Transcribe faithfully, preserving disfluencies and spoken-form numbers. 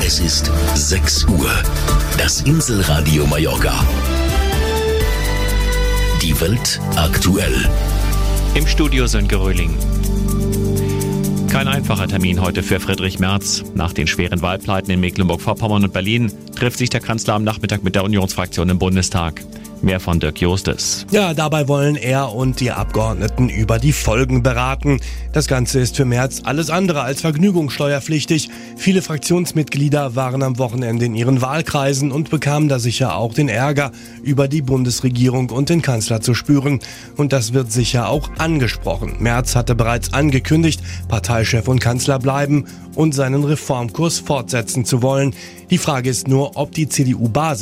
Es ist sechs Uhr. Das Inselradio Mallorca. Die Welt aktuell. Im Studio Sönke Röhling. Kein einfacher Termin heute für Friedrich Merz. Nach den schweren Wahlpleiten in Mecklenburg-Vorpommern und Berlin trifft sich der Kanzler am Nachmittag mit der Unionsfraktion im Bundestag. Mehr von Dirk Justes. Ja, dabei wollen er und die Abgeordneten über die Folgen beraten. Das Ganze ist für Merz alles andere als vergnügungssteuerpflichtig. Viele Fraktionsmitglieder waren am Wochenende in ihren Wahlkreisen und bekamen da sicher auch den Ärger, über die Bundesregierung und den Kanzler zu spüren. Und das wird sicher auch angesprochen. Merz hatte bereits angekündigt, Parteichef und Kanzler bleiben und seinen Reformkurs fortsetzen zu wollen. Die Frage ist nur, ob die C D U-Basis